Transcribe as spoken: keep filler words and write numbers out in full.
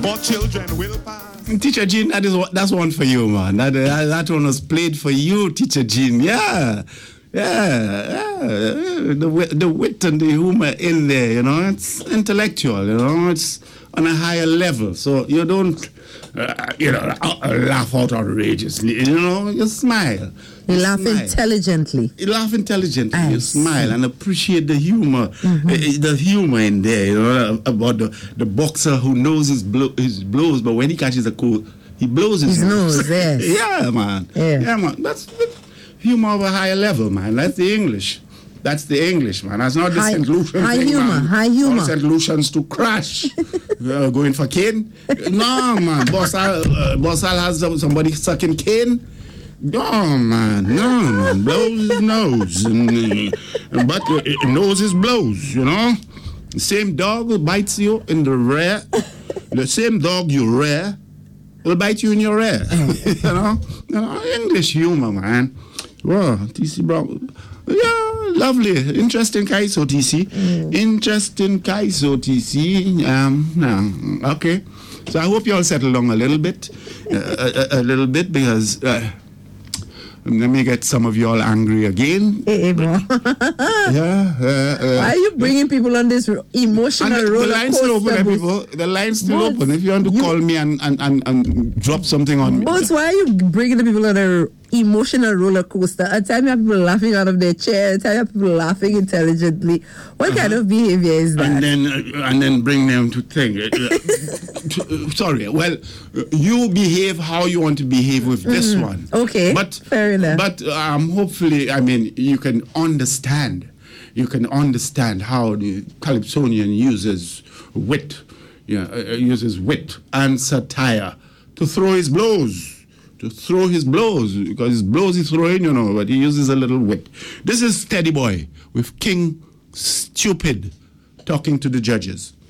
but children will pass. Teacher Jean, that is that's one for you, man. That uh, that one was played for you, Teacher Jean. Yeah, yeah, yeah. The wit, the wit and the humor in there, you know, it's intellectual. You know, it's on a higher level. So you don't, uh, you know, laugh out outrageously. You know, you smile. You, you laugh smile. intelligently. You laugh intelligently. I you see. smile and appreciate the humor, mm-hmm. uh, the humor in there. You know, about the, the boxer who knows his blow, his blows, but when he catches a cold, he blows his, his nose. nose yes. Yeah, man. Yeah. yeah, man. That's, that's humor of a higher level, man. That's the English. That's the English, man. That's not the high, Saint Lucian high thing, humor, man. high humor. All Saint Lucians to crash. uh, going for cane? No, man. Boss Al, uh, Boss Al has some, somebody sucking cane. No, man. No, man. Blows his nose. And, but uh, nose is blows, you know? The same dog who bites you in the rear, the same dog you rear will bite you in your rear. you know? You know? English humor, man. Wow, T C Brown. Yeah, lovely. Interesting Kaiso, T C. Mm. Interesting Kaiso, T C. Um, yeah. Okay. So I hope you all settle down a little bit. Uh, a, a, a little bit because uh, let me get some of you all angry again. Hey, bro. yeah. Uh, uh, why are you bringing people on this emotional the, roller the line's still open, coaster? people. The line's still Both, open. If you want to you, call me and, and, and, and drop something on me. But why are you bringing the people on a emotional roller coaster? At times you have people laughing out of their chair. At times you have people laughing intelligently. What uh-huh. kind of behavior is that? And then, uh, and then bring them to think. Uh, sorry. Well, you behave how you want to behave with this mm, one. Okay. But fair enough. But um, hopefully, I mean, you can understand. You can understand how the Calypsonian uses wit, yeah, uh, uses wit and satire to throw his blows. To throw his blows, because his blows he's throwing, you know, but he uses a little wit. This is Steady Boy with King Stupid talking to the judges.